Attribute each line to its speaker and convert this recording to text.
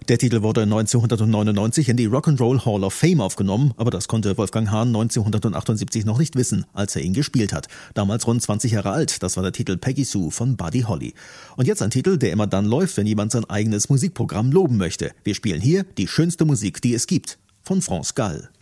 Speaker 1: Der Titel wurde 1999 in die Rock'n'Roll Hall of Fame aufgenommen, aber das konnte Wolfgang Hahn 1978 noch nicht wissen, als er ihn gespielt hat. Damals rund 20 Jahre alt, das war der Titel Peggy Sue von Buddy Holly. Und jetzt ein Titel, der immer dann läuft, wenn jemand sein eigenes Musikprogramm loben möchte. Wir spielen hier die schönste Musik, die es gibt, von France Gall.